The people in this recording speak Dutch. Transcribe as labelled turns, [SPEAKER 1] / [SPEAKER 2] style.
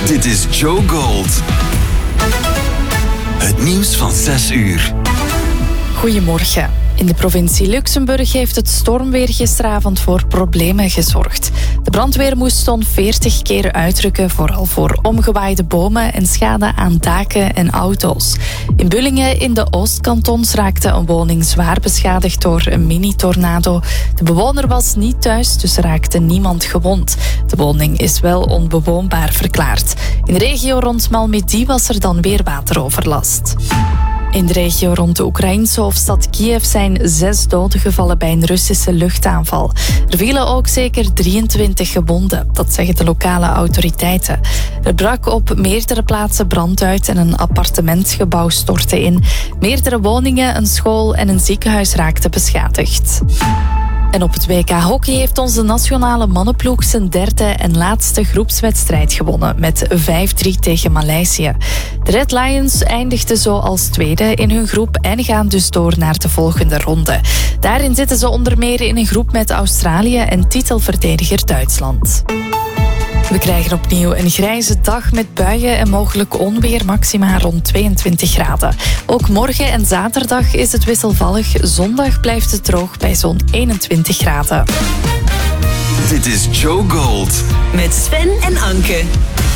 [SPEAKER 1] Dit is Joe Gold. Het nieuws van 6 uur.
[SPEAKER 2] Goedemorgen. In de provincie Luxemburg heeft het stormweer gisteravond voor problemen gezorgd. De brandweer moest zo'n 40 keer uitrukken, vooral voor omgewaaide bomen en schade aan daken en auto's. In Bullingen in de Oostkantons raakte een woning zwaar beschadigd door een mini-tornado. De bewoner was niet thuis, dus raakte niemand gewond. De woning is wel onbewoonbaar verklaard. In de regio rond Malmedy was er dan weer wateroverlast. In de regio rond de Oekraïnse hoofdstad Kiev zijn 6 doden gevallen bij een Russische luchtaanval. Er vielen ook zeker 23 gewonden, dat zeggen de lokale autoriteiten. Er brak op meerdere plaatsen brand uit en een appartementsgebouw stortte in. Meerdere woningen, een school en een ziekenhuis raakten beschadigd. En op het WK Hockey heeft onze nationale mannenploeg zijn derde en laatste groepswedstrijd gewonnen met 5-3 tegen Maleisië. De Red Lions eindigden zo als tweede in hun groep en gaan dus door naar de volgende ronde. Daarin zitten ze onder meer in een groep met Australië en titelverdediger Duitsland. We krijgen opnieuw een grijze dag met buien en mogelijk onweer, maxima rond 22 graden. Ook morgen en zaterdag is het wisselvallig. Zondag blijft het droog bij zo'n 21 graden.
[SPEAKER 1] Dit is Joe Gold.
[SPEAKER 3] Met Sven en Anke.